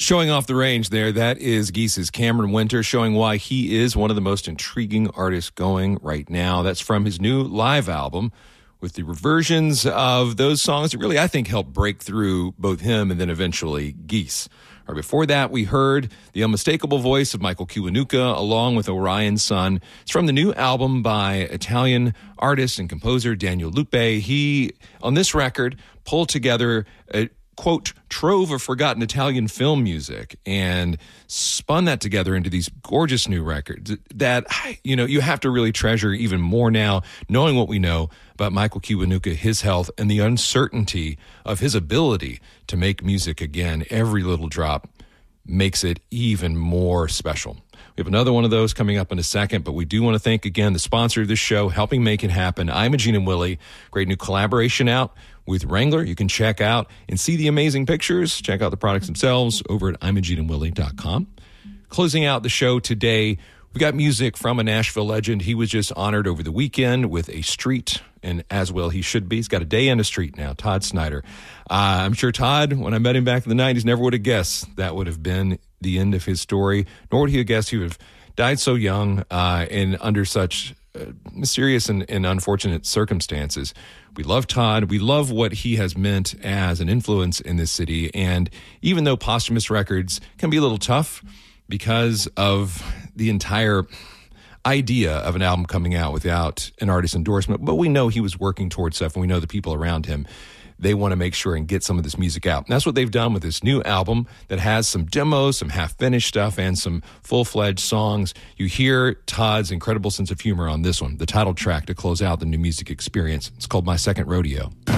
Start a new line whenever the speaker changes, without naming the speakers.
Showing off the range there, that is Geese's Cameron Winter, showing why he is one of the most intriguing artists going right now. That's from his new live album with the reversions of those songs that really, I think, helped break through both him and then eventually Geese. Right before that, we heard the unmistakable voice of Michael Kiwanuka along with Orion's Son. It's from the new album by Italian artist and composer Daniel Lupe. He, on this record, pulled together a quote, trove of forgotten Italian film music and spun that together into these gorgeous new records that, you have to really treasure even more now, knowing what we know about Michael Kiwanuka, his health, and the uncertainty of his ability to make music again. Every little drop makes it even more special. We have another one of those coming up in a second, but we do want to thank again the sponsor of this show, helping make it happen, Imogene and Willie. Great new collaboration out with Wrangler. You can check out and see the amazing pictures. Check out the products themselves over at imogeneandwillie.com. Closing out the show today, we've got music from a Nashville legend. He was just honored over the weekend with a street, and as well he should be. He's got a day and a street now, Todd Snyder. I'm sure Todd, when I met him back in the 90s, never would have guessed that would have been the end of his story, nor would he have guessed he would have died so young and under such mysterious and unfortunate circumstances. We love Todd. We love what he has meant as an influence in this city. And even though posthumous records can be a little tough because of the entire idea of an album coming out without an artist endorsement, but we know he was working towards stuff, and we know the people around him, they want to make sure and get some of this music out. And that's what they've done with this new album that has some demos, some half-finished stuff, and some full-fledged songs. You hear Todd's incredible sense of humor on this one, the title track to close out the new music experience. It's called My Second Rodeo.